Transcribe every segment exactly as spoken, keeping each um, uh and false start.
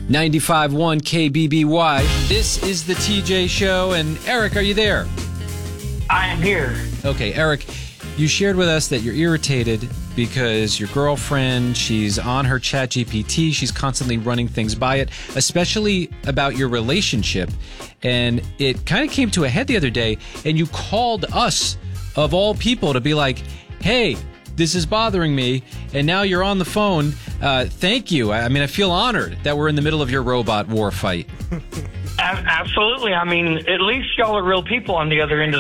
ninety-five point one K B B Y. This is the T J Show, and Eric, are you there? I am here. Okay, Eric, you shared with us that you're irritated because your girlfriend, she's on her Chat G P T, she's constantly running things by it, especially about your relationship. And it kind of came to a head the other day, and you called us, of all people, to be like, hey, this is bothering me, and now you're on the phone. Uh, thank you. I mean, I feel honored that we're in the middle of your robot war fight. Absolutely. I mean, at least y'all are real people on the other end of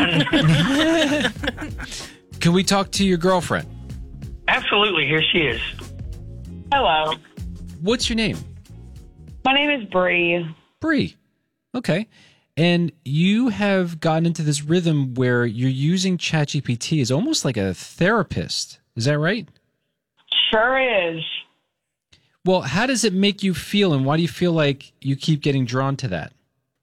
the line. Can we talk to your girlfriend? Absolutely. Here she is. Hello. What's your name? My name is Bree. Bree. Okay. And you have gotten into this rhythm where you're using ChatGPT as almost like a therapist. Is that right? Sure is. Well, how does it make you feel, and why do you feel like you keep getting drawn to that?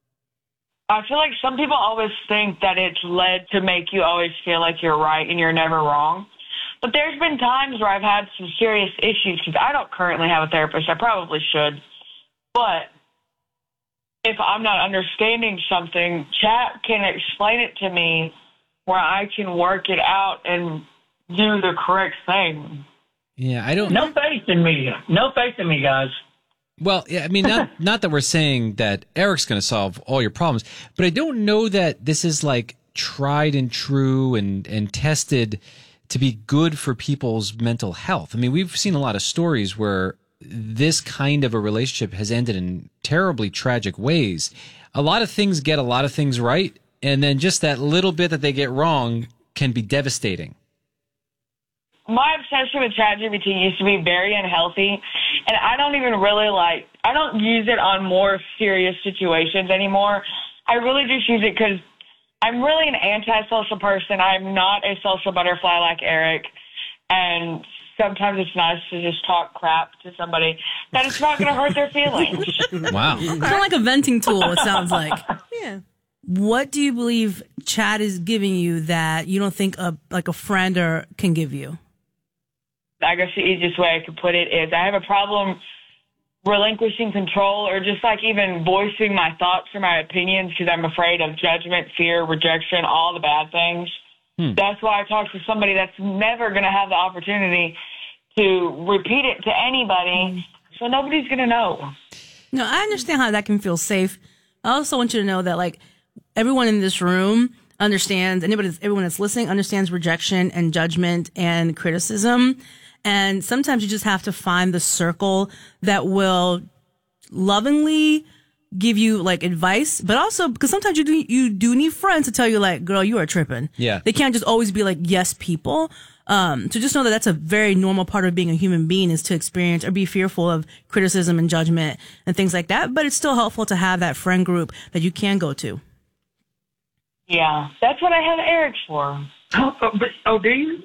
I feel like some people always think that it's led to make you always feel like you're right and you're never wrong. But there's been times where I've had some serious issues because I don't currently have a therapist. I probably should. But if I'm not understanding something, chat can explain it to me where I can work it out and do the correct thing. Yeah, I don't... No faith in me. No faith in me, guys. Well, yeah, I mean, not not that we're saying that Eric's going to solve all your problems, but I don't know that this is like tried and true and, and tested to be good for people's mental health. I mean, we've seen a lot of stories where this kind of a relationship has ended in terribly tragic ways. A lot of things get a lot of things right, and then just that little bit that they get wrong can be devastating. My obsession with ChatGPT used to be very unhealthy, and I don't even really like, I don't use it on more serious situations anymore. I really just use it because I'm really an antisocial person. I'm not a social butterfly like Eric, and sometimes it's nice to just talk crap to somebody that it's not going to hurt their feelings. Wow. Kind of like a venting tool, it sounds like. Yeah. What do you believe Chat is giving you that you don't think a like a friend or can give you? I guess the easiest way I could put it is I have a problem relinquishing control or just like even voicing my thoughts or my opinions because I'm afraid of judgment, fear, rejection, all the bad things. Hmm. That's why I talk to somebody that's never going to have the opportunity to repeat it to anybody, so nobody's going to know. No, I understand how that can feel safe. I also want you to know that, like, everyone in this room understands, anybody, everyone that's listening understands rejection and judgment and criticism. And sometimes you just have to find the circle that will lovingly give you like advice, but also because sometimes you do, you do need friends to tell you like, girl, you are tripping. Yeah. They can't just always be like yes people. Um, so just know that that's a very normal part of being a human being is to experience or be fearful of criticism and judgment and things like that. But it's still helpful to have that friend group that you can go to. Yeah, that's what I have Eric for. Oh, oh, but, oh do you?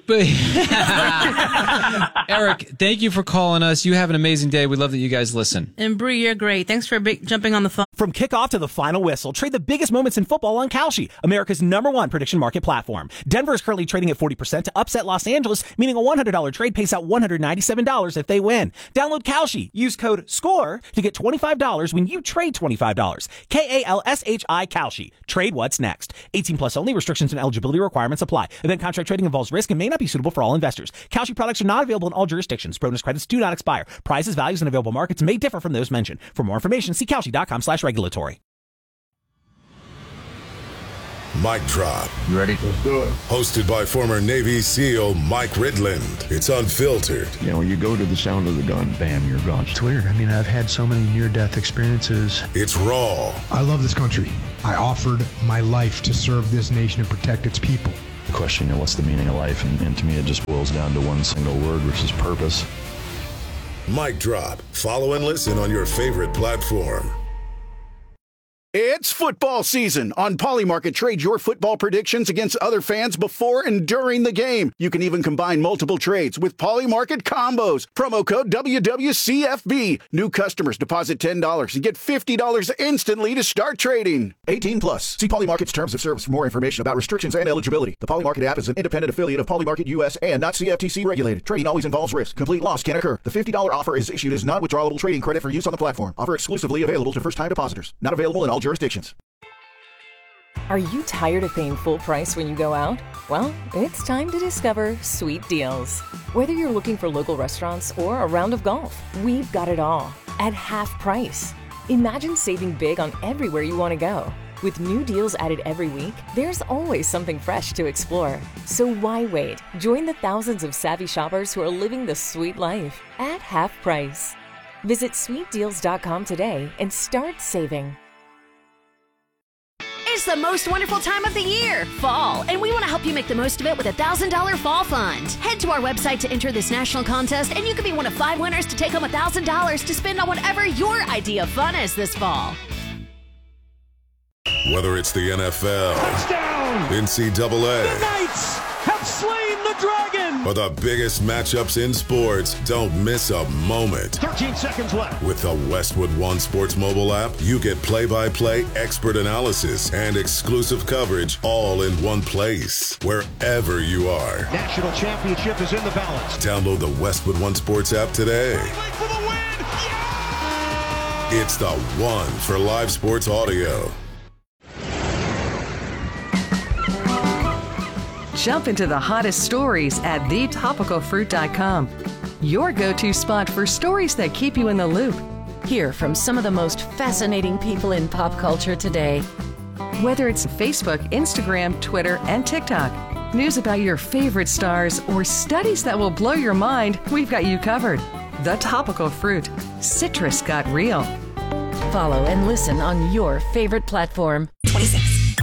Eric, thank you for calling us. You have an amazing day. We love that you guys listen. And Bree, you're great. Thanks for big, jumping on the phone. From kickoff to the final whistle, trade the biggest moments in football on Kalshi, America's number one prediction market platform. Denver is currently trading at forty percent to upset Los Angeles, meaning a one hundred dollars trade pays out one hundred ninety-seven dollars if they win. Download Kalshi. Use code SCORE to get twenty-five dollars when you trade twenty-five dollars. K A L S H I Kalshi. Trade what's next. eighteen plus only. Restrictions and eligibility requirements apply. Event contract trading involves risk and may not be suitable for all investors. Kalshi products are not available in all jurisdictions. Bonus credits do not expire. Prices, values, and available markets may differ from those mentioned. For more information, see Kalshi.com slash regulatory. Mic Drop. You ready? Let's do it. Hosted by former Navy SEAL Mike Ridland. It's unfiltered. You know, when you go to the sound of the gun, bam, you're gone. It's weird. I mean, I've had so many near-death experiences. It's raw. I love this country. I offered my life to serve this nation and protect its people. The question, you know, what's the meaning of life? And, and to me, it just boils down to one single word, which is purpose. Mic Drop. Follow and listen on your favorite platform. It's football season. On Polymarket, trade your football predictions against other fans before and during the game. You can even combine multiple trades with Polymarket combos. Promo code W W C F B. New customers deposit ten dollars and get fifty dollars instantly to start trading. eighteen plus. See Polymarket's terms of service for more information about restrictions and eligibility. The Polymarket app is an independent affiliate of Polymarket U S and not C F T C regulated. Trading always involves risk. Complete loss can occur. The fifty dollars offer is issued as non-withdrawable trading credit for use on the platform. Offer exclusively available to first-time depositors. Not available in all jurisdictions. Are you tired of paying full price when you go out? Well, it's time to discover Sweet Deals. Whether you're looking for local restaurants or a round of golf, we've got it all at half price. Imagine saving big on everywhere you want to go. With new deals added every week, there's always something fresh to explore. So why wait? Join the thousands of savvy shoppers who are living the sweet life at half price. Visit sweet deals dot com today and start saving. It's the most wonderful time of the year, fall, and we want to help you make the most of it with a one thousand dollars Fall Fund. Head to our website to enter this national contest, and you could be one of five winners to take home one thousand dollars to spend on whatever your idea of fun is this fall. Whether it's the N F L, touchdown, N C double A, the Knights have slain the dragon, or the biggest matchups in sports, don't miss a moment. thirteen seconds left. With the Westwood One Sports mobile app, you get play-by-play expert analysis and exclusive coverage all in one place, wherever you are. National championship is in the balance. Download the Westwood One Sports app today. For the win. Yeah! It's the one for live sports audio. Jump into the hottest stories at the topical fruit dot com. Your go-to spot for stories that keep you in the loop. Hear from some of the most fascinating people in pop culture today. Whether it's Facebook, Instagram, Twitter, and TikTok, news about your favorite stars, or studies that will blow your mind, we've got you covered. The Topical Fruit. Citrus got real. Follow and listen on your favorite platform. twenty-six.